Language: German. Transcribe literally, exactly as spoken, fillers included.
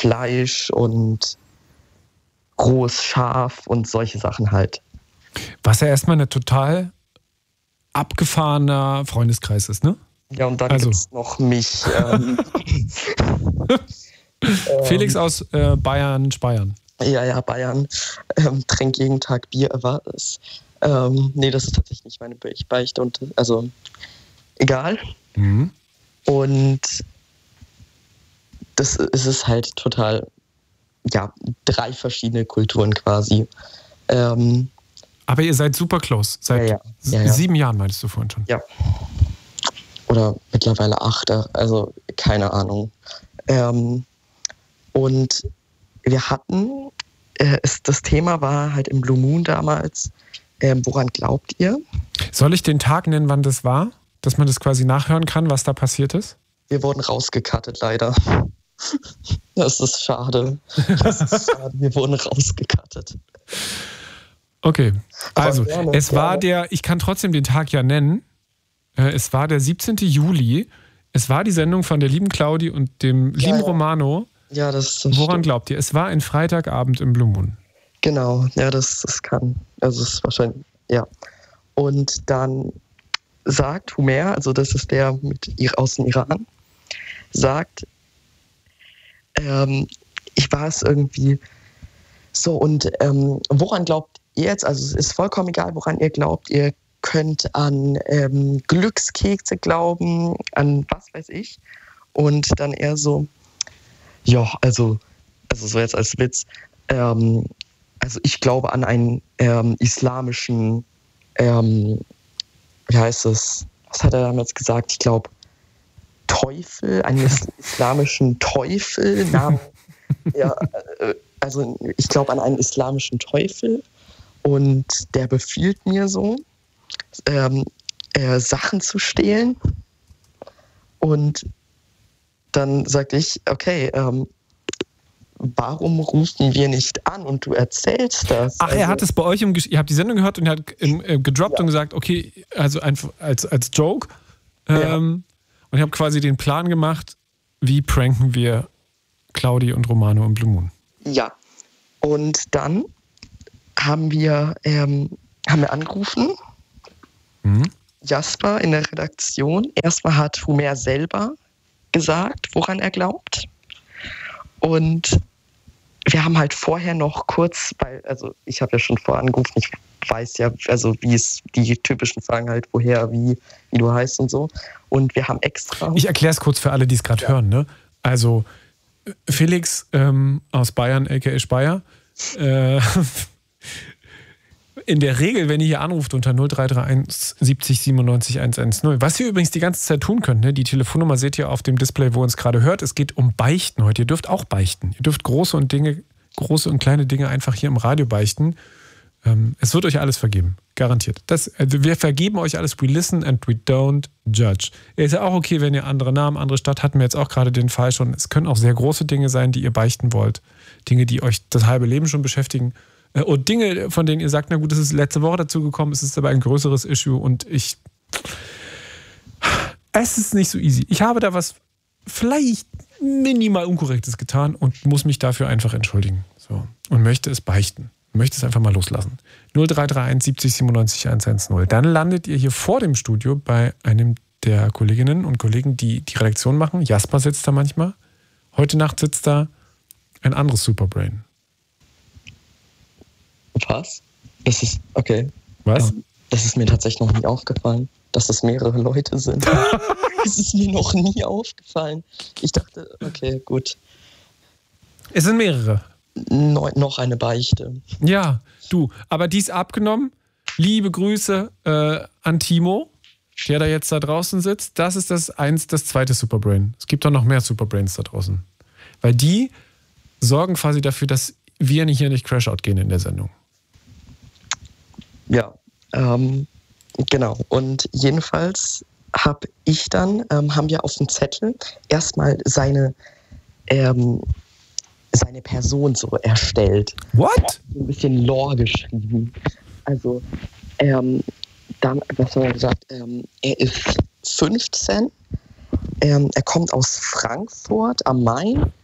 Fleisch und rohes Schaf und solche Sachen halt. Was ja erstmal eine total abgefahrener Freundeskreis ist, ne? Ja, und dann also. gibt's noch mich. Ähm, Felix aus äh, Bayern, Speyern. Ja, ja, Bayern. Ähm, tränkt jeden Tag Bier, war es. Ähm, nee, das ist tatsächlich nicht meine Be- Beichte. Und, also, egal. Mhm. Und das ist es halt total, ja, drei verschiedene Kulturen quasi. Ähm, Aber ihr seid super close. Seit ja, ja. Ja, ja. sieben Jahren, meintest du vorhin schon. Ja. Oder mittlerweile acht, also keine Ahnung. Ähm, und wir hatten, äh, ist, das Thema war halt im Blue Moon damals, äh, woran glaubt ihr? Soll ich den Tag nennen, wann das war? Dass man das quasi nachhören kann, was da passiert ist? Wir wurden rausgecuttet, leider. Das ist schade. Das ist schade. Wir wurden rausgecuttet. Okay, also gerne, es gerne. war der, ich kann trotzdem den Tag ja nennen, äh, es war der siebzehnten Juli, es war die Sendung von der lieben Claudi und dem Ja, lieben ja. Romano. Ja, das, das Woran stimmt. glaubt ihr? Es war ein Freitagabend im Blue Moon. Genau, ja, das, das kann. Also es ist wahrscheinlich, ja. Und dann sagt Humer, also das ist der mit ihr aus dem Iran, sagt, ähm, ich war es irgendwie so, und ähm, woran glaubt ihr jetzt? Also es ist vollkommen egal, woran ihr glaubt. Ihr könnt an ähm, Glückskekse glauben, an was weiß ich. Und dann eher so, ja, also, also so jetzt als Witz, ähm, also ich glaube an einen ähm, islamischen, ähm, wie heißt es, was hat er damals gesagt? Ich glaube, Teufel, einen is- islamischen Teufel, Namen, ja, äh, also ich glaube an einen islamischen Teufel, und der befiehlt mir so, ähm, äh, Sachen zu stehlen. Und dann sagte ich, okay, ähm, warum rufen wir nicht an und du erzählst das? Ach, er Also, hat es bei euch, im, Ges- ihr habt die Sendung gehört und er hat im, äh, gedroppt Ja. und gesagt, okay, also einfach als, als Joke. Ähm, Ja. Und ich habe quasi den Plan gemacht, wie pranken wir Claudi und Romano im Blue Moon. Ja. Und dann haben wir, ähm, haben wir angerufen, Mhm. Jasper in der Redaktion. Erstmal hat Humer selber gesagt, woran er glaubt. Und wir haben halt vorher noch kurz, weil, also ich habe ja schon vorher angerufen, ich weiß ja, also wie es die typischen Fragen halt, woher, wie, wie du heißt und so. Und wir haben extra... Ich erkläre es kurz für alle, die es gerade Ja. hören. Ne? Also Felix ähm, aus Bayern, aka Speyer, äh, in der Regel, wenn ihr hier anruft unter null drei drei eins siebzig siebenundneunzig hundertzehn, was ihr übrigens die ganze Zeit tun könnt, ne? Die Telefonnummer seht ihr auf dem Display, wo ihr uns gerade hört. Es geht um Beichten heute. Ihr dürft auch beichten. Ihr dürft große und Dinge, große und kleine Dinge einfach hier im Radio beichten. Ähm, es wird euch alles vergeben. Garantiert. Das, also wir vergeben euch alles. We listen and we don't judge. Ist ja auch okay, wenn ihr andere Namen, andere Stadt, hatten wir jetzt auch gerade den Fall schon. Es können auch sehr große Dinge sein, die ihr beichten wollt. Dinge, die euch das halbe Leben schon beschäftigen. Und Dinge, von denen ihr sagt, na gut, das ist letzte Woche dazu gekommen, es ist aber ein größeres Issue und ich... Es ist nicht so easy. Ich habe da was vielleicht minimal Unkorrektes getan und muss mich dafür einfach entschuldigen. So. Und möchte es beichten. Möchte es einfach mal loslassen. null drei drei eins siebzig siebenundneunzig hundertzehn. Dann landet ihr hier vor dem Studio bei einem der Kolleginnen und Kollegen, die die Redaktion machen. Jasper sitzt da manchmal. Heute Nacht sitzt da ein anderes Superbrain. Was? Das ist, okay. Was? Ähm, Das ist mir tatsächlich noch nie aufgefallen, dass es mehrere Leute sind. Das ist mir noch nie aufgefallen. Ich dachte, okay, gut. Es sind mehrere. Neu, noch eine Beichte. Ja, du. Aber die ist abgenommen. Liebe Grüße äh, an Timo, der da jetzt da draußen sitzt. Das ist das eins, das zweite Superbrain. Es gibt doch noch mehr Superbrains da draußen. Weil die sorgen quasi dafür, dass wir nicht hier nicht Crashout gehen in der Sendung. Ja, ähm, genau. Und jedenfalls habe ich dann, ähm, haben wir auf dem Zettel erstmal seine, ähm, seine Person so erstellt. What? So ein bisschen Lore geschrieben. Also, ähm, dann, was haben wir gesagt? Ähm, er ist fünfzehn. Ähm, er kommt aus Frankfurt am Main.